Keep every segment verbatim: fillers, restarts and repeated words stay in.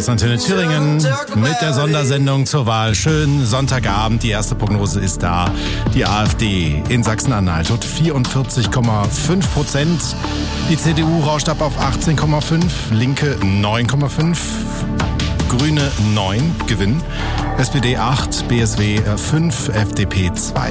ist Antenne Thüringen mit der Sondersendung zur Wahl. Schönen Sonntagabend, die erste Prognose ist da. Die AfD in Sachsen-Anhalt hat vierundvierzig Komma fünf Prozent. Die C D U rauscht ab auf achtzehn Komma fünf, Linke neun Komma fünf, Grüne neun, Gewinn, S P D acht, B S W fünf, F D P zwei.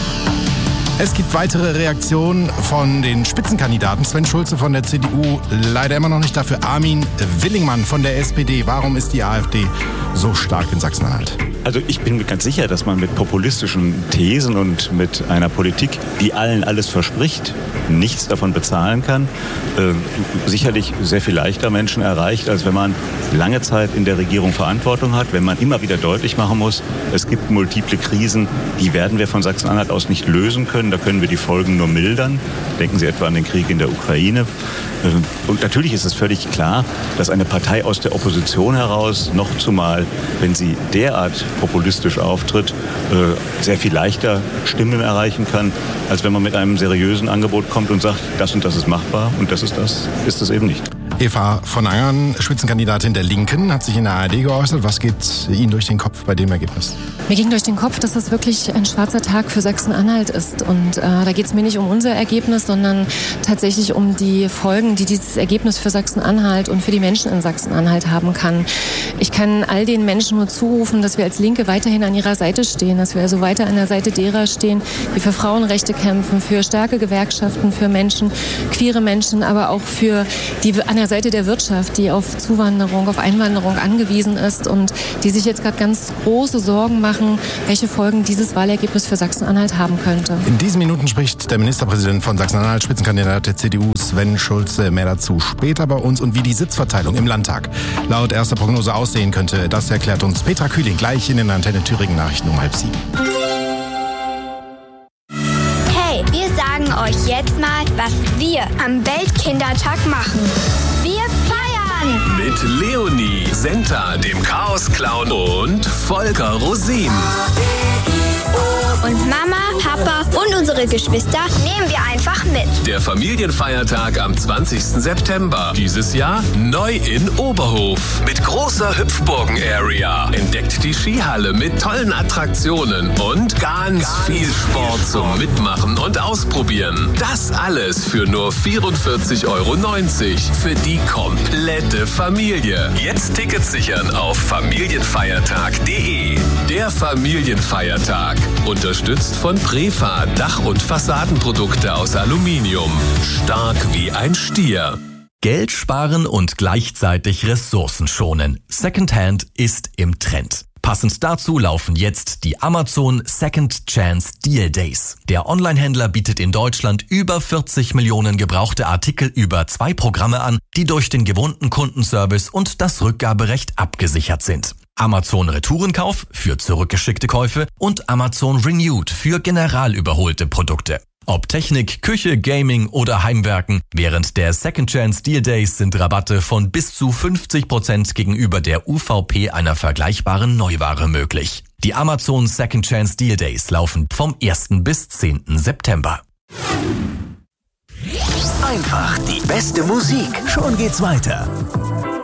Es gibt weitere Reaktionen von den Spitzenkandidaten. Sven Schulze von der C D U, leider immer noch nicht dafür. Armin Willingmann von der S P D. Warum ist die AfD so stark in Sachsen-Anhalt? Also ich bin mir ganz sicher, dass man mit populistischen Thesen und mit einer Politik, die allen alles verspricht, nichts davon bezahlen kann, äh, sicherlich sehr viel leichter Menschen erreicht, als wenn man lange Zeit in der Regierung Verantwortung hat, wenn man immer wieder deutlich machen muss, es gibt multiple Krisen, die werden wir von Sachsen-Anhalt aus nicht lösen können, da können wir die Folgen nur mildern. Denken Sie etwa an den Krieg in der Ukraine. Und natürlich ist es völlig klar, dass eine Partei aus der Opposition heraus, noch zumal, wenn sie derart populistisch auftritt, sehr viel leichter Stimmen erreichen kann, als wenn man mit einem seriösen Angebot kommt und sagt, das und das ist machbar und das ist das, ist es eben nicht. Eva von Angern, Spitzenkandidatin der Linken, hat sich in der A R D geäußert. Was geht Ihnen durch den Kopf bei dem Ergebnis? Mir ging durch den Kopf, dass das wirklich ein schwarzer Tag für Sachsen-Anhalt ist. Und äh, da geht es mir nicht um unser Ergebnis, sondern tatsächlich um die Folgen, die dieses Ergebnis für Sachsen-Anhalt und für die Menschen in Sachsen-Anhalt haben kann. Ich kann all den Menschen nur zurufen, dass wir als Linke weiterhin an ihrer Seite stehen, dass wir also weiter an der Seite derer stehen, die für Frauenrechte kämpfen, für starke Gewerkschaften, für Menschen, queere Menschen, aber auch für die an der Seite der Wirtschaft, die auf Zuwanderung, auf Einwanderung angewiesen ist und die sich jetzt gerade ganz große Sorgen machen, welche Folgen dieses Wahlergebnis für Sachsen-Anhalt haben könnte. In diesen Minuten spricht der Ministerpräsident von Sachsen-Anhalt, Spitzenkandidat der C D U, Sven Schulze. Mehr dazu später bei uns. Und wie die Sitzverteilung im Landtag laut erster Prognose aussehen könnte, das erklärt uns Petra Kühling gleich in den Antenne Thüringen Nachrichten um halb sieben. Wir sagen euch jetzt mal, was wir am Weltkindertag machen. Wir feiern! Mit Leonie, Senta, dem Chaos-Clown und Volker Rosin. Und Mama, Papa und unsere Geschwister nehmen wir einfach mit. Der Familienfeiertag am zwanzigsten September. Dieses Jahr neu in Oberhof. Mit großer Hüpfburgen-Area. Entdeckt die Skihalle mit tollen Attraktionen und ganz viel Sport zum Mitmachen und Ausprobieren. Das alles für nur vierundvierzig Euro neunzig für die komplette Familie. Jetzt Tickets sichern auf familienfeiertag punkt de. Der Familienfeiertag. Unterstützt von Prefa, Dach- und Fassadenprodukte aus Aluminium. Stark wie ein Stier. Geld sparen und gleichzeitig Ressourcen schonen. Secondhand ist im Trend. Passend dazu laufen jetzt die Amazon Second Chance Deal Days. Der Onlinehändler bietet in Deutschland über vierzig Millionen gebrauchte Artikel über zwei Programme an, die durch den gewohnten Kundenservice und das Rückgaberecht abgesichert sind. Amazon Retourenkauf für zurückgeschickte Käufe und Amazon Renewed für general überholte Produkte. Ob Technik, Küche, Gaming oder Heimwerken, während der Second Chance Deal Days sind Rabatte von bis zu fünfzig Prozent gegenüber der U V P einer vergleichbaren Neuware möglich. Die Amazon Second Chance Deal Days laufen vom ersten bis zehnten September. Einfach die beste Musik. Schon geht's weiter.